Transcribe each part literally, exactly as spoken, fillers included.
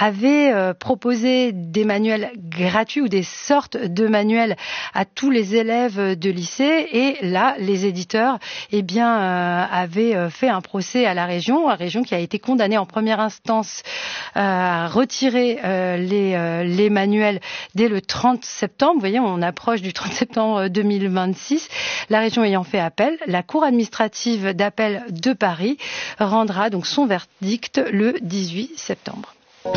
avait euh, proposé des manuels gratuits ou des sortes de manuels à tous les élèves de lycée. Et là, les éditeurs eh bien, euh, avaient fait un procès à la région, la région qui a été condamnée en première instance euh, à retirer euh, les, euh, les manuels dès le trente septembre. Vous voyez, on approche du trente septembre deux mille vingt-six. La région ayant fait appel, la Cour administrative d'appel de Paris rendra donc son verdict le dix-huit septembre.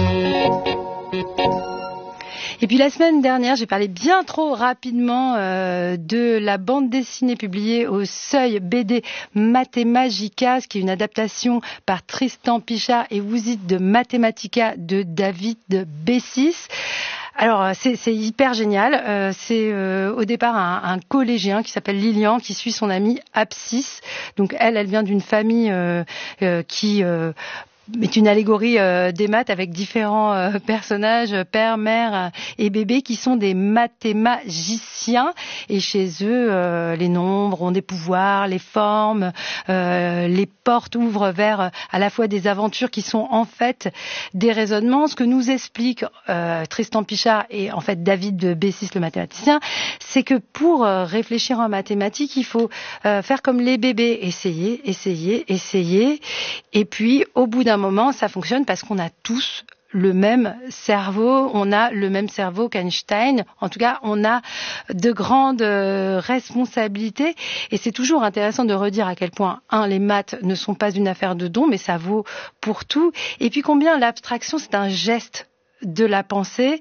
Et puis la semaine dernière, j'ai parlé bien trop rapidement euh, de la bande dessinée publiée au Seuil B D Mathemagica, ce qui est une adaptation par Tristan Pichard et Wouzid de Mathematica de David Bessis. Alors c'est, c'est hyper génial. Euh, c'est euh, au départ un, un collégien qui s'appelle Lilian qui suit son amie Abscisse. Donc elle, elle vient d'une famille euh, euh, qui euh, est une allégorie euh, des maths avec différents euh, personnages, père, mère et bébé, qui sont des mathémagiciens. Et chez eux, euh, les nombres ont des pouvoirs, les formes, euh, les portes ouvrent vers euh, à la fois des aventures qui sont en fait des raisonnements. Ce que nous explique euh, Tristan Pichard et en fait David de Bessis, le mathématicien, c'est que pour euh, réfléchir en mathématiques, il faut euh, faire comme les bébés, essayer, essayer, essayer, et puis au bout d'un moment, ça fonctionne parce qu'on a tous le même cerveau, on a le même cerveau qu'Einstein. En tout cas, on a de grandes euh, responsabilités. Et c'est toujours intéressant de redire à quel point, un, les maths ne sont pas une affaire de don, mais ça vaut pour tout. Et puis combien l'abstraction, c'est un geste de la pensée.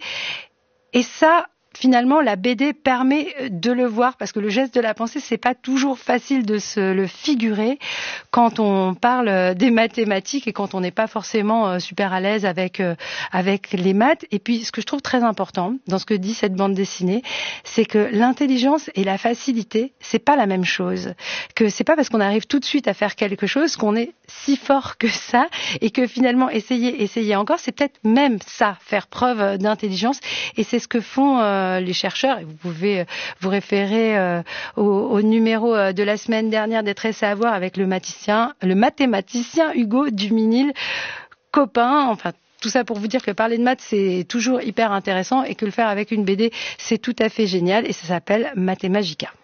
Et ça, finalement, la B D permet de le voir, parce que le geste de la pensée, c'est pas toujours facile de se le figurer quand on parle des mathématiques et quand on n'est pas forcément super à l'aise avec avec les maths. Et puis, ce que je trouve très important dans ce que dit cette bande dessinée, c'est que l'intelligence et la facilité, c'est pas la même chose. Que c'est pas parce qu'on arrive tout de suite à faire quelque chose qu'on est si fort que ça, et que finalement, essayer, essayer encore, c'est peut-être même ça, faire preuve d'intelligence. Et c'est ce que font euh, les chercheurs, et vous pouvez vous référer euh, au, au numéro de la semaine dernière des Traits Savoir avec le mathématicien, le mathématicien Hugo Duminil, copain, enfin tout ça pour vous dire que parler de maths, c'est toujours hyper intéressant et que le faire avec une B D, c'est tout à fait génial, et ça s'appelle Mathemagica.